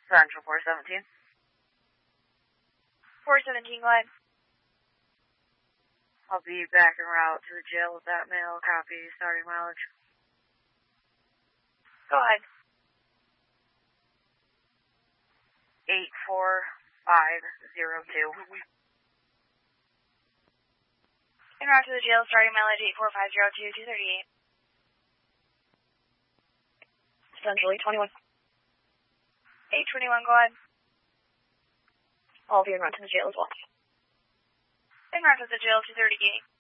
Central 417. 417, go ahead. I'll be back en route to the jail with that mail. Copy, starting mileage. Go ahead. 84502. En route to the jail, starting mileage 84502, 238. Central 821. 821, go ahead. I'll be en route to the jail as well. En route to the jail, 238.